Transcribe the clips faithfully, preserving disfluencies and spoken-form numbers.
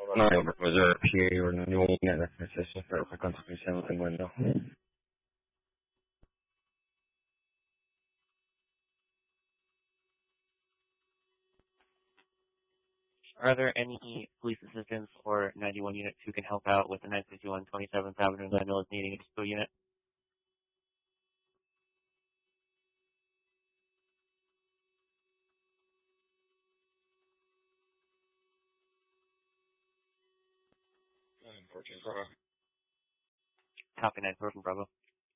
No, pues yo P A or New Unit Association, pero fue constitución, no tengo el no. Are there any police assistants or ninety-one units who can help out with the nine fifty-one twenty-seventh Avenue Glen Mills needing a dispo unit? fourteen Bravo. Copy nine fourteen Bravo.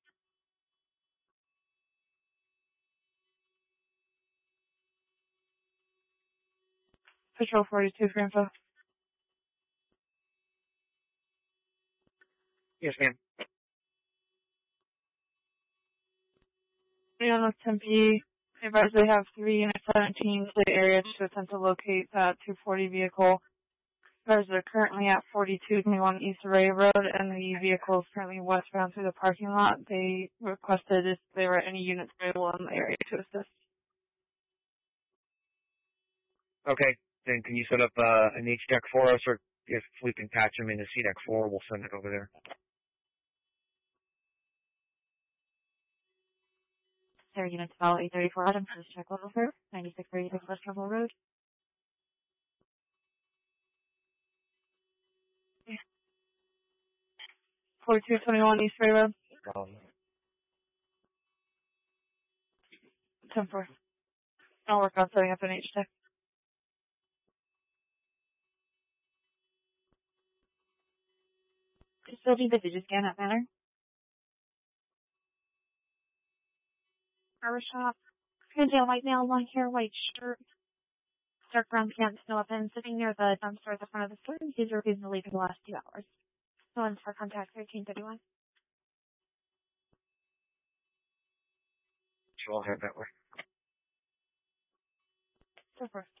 Patrol forty-two for info. Yes, ma'am. Leon with Tempe. Advise they have three unit seventeen to the area to attempt to locate that two forty vehicle. Advise they're currently at forty-two twenty-one East Ray Road and the vehicle is currently westbound through the parking lot. They requested if there were any units available in the area to assist. Okay, then can you set up uh, an H deck for us, or if we can patch them into C deck four, we'll send it over there. Sarah Unit Val eight thirty-four Adam, first check level sir, ninety-six thirty-six West Trumbull Road. forty-two twenty-one East Ray Road. Um, ten four. I'll work on setting up an H deck. Still do the Digiscan at Manor. Power shop. Scandale white male, long hair, white shirt. Dark brown pants, no weapon, sitting near the dumpster at the front of the store. He's refusing to leave for the last two hours. No one's for contact thirteen thirty-one. So I'll head that way. So first.